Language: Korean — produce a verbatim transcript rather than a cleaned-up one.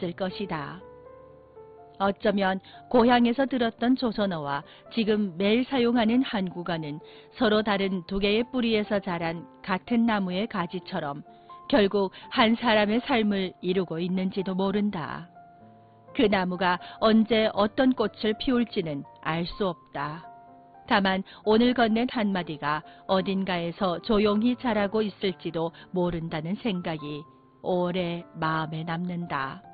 있을 것이다. 어쩌면 고향에서 들었던 조선어와 지금 매일 사용하는 한국어는 서로 다른 두 개의 뿌리에서 자란 같은 나무의 가지처럼 결국 한 사람의 삶을 이루고 있는지도 모른다. 그 나무가 언제 어떤 꽃을 피울지는 알 수 없다. 다만 오늘 건넨 한마디가 어딘가에서 조용히 자라고 있을지도 모른다는 생각이 오래 마음에 남는다.